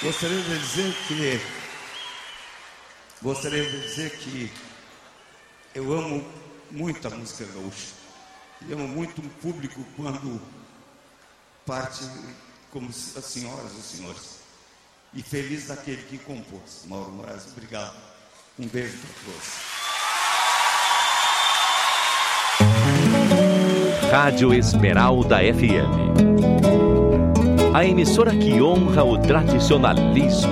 Gostaria de dizer que eu amo muito a música gaúcha. E amo muito o público quando parte como as senhoras e os senhores. E feliz daquele que compôs. Mauro Moraes, obrigado. Um beijo para todos. Rádio Esmeralda FM. A emissora que honra o tradicionalismo